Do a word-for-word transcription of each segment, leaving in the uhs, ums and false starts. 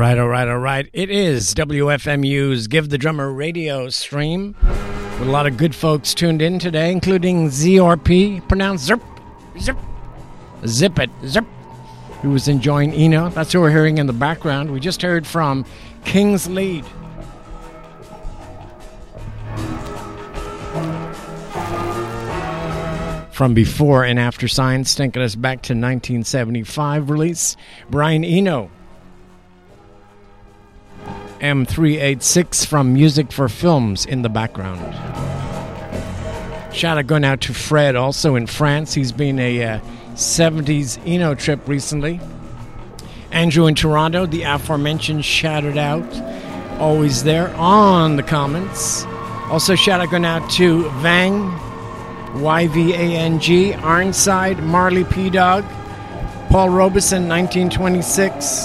right, all right, all right. It is W F M U's Give the Drummer radio stream with a lot of good folks tuned in today, including Z R P, pronounced Zip, Zip, Zip it, Zip, who was enjoying Eno. That's who we're hearing in the background. We just heard from King's Lead. From Before and After Science, taking us back to nineteen seventy-five release, Brian Eno. M three eighty-six from Music for Films in the background. Shout out going out to Fred, also in France. He's been a uh, seventies Eno trip recently. Andrew in Toronto, the aforementioned shouted out. Always there on the comments. Also shout out going out to Vang, Y V A N G, Ironside, Marley P. Dog, Paul Robeson, nineteen twenty-six.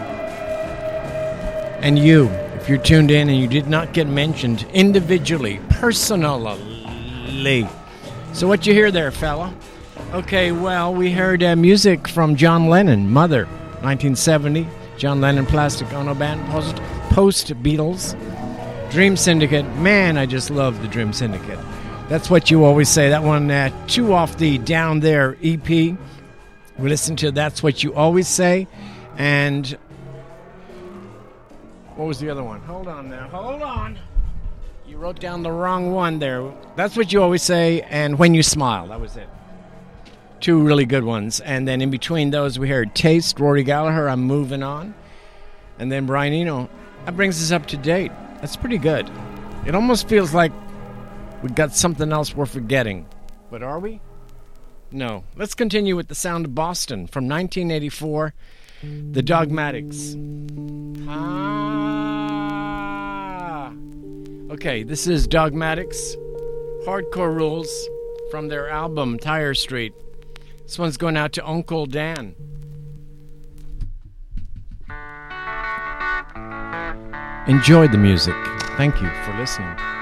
And you, if you're tuned in and you did not get mentioned individually, personally. So what you hear there, fella? Okay, well, we heard uh, music from John Lennon, Mother, nineteen seventy. John Lennon, Plastic Ono Band, post, post Beatles. Dream Syndicate, man, I just love the Dream Syndicate. That's What You Always Say. That one, uh, two off the Down There E P. We listened to That's What You Always Say. And what was the other one? Hold on now. Hold on. You wrote down the wrong one there. That's What You Always Say and When You Smile. That was it. Two really good ones. And then in between those, we heard Taste, Rory Gallagher, I'm Moving On. And then Brian Eno. That brings us up to date. That's pretty good. It almost feels like we got something else we're forgetting. But are we? No. Let's continue with the sound of Boston from nineteen eighty-four. The Dogmatics. Ah. Okay, this is Dogmatics. Hardcore Rules from their album Tire Street. This one's going out to Uncle Dan. Enjoy the music. Thank you for listening.